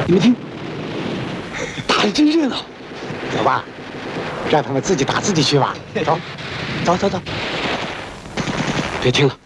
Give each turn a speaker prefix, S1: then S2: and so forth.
S1: 你们听，打得真热闹。走吧，让他们自己打自己去吧。走，走走走。别听了，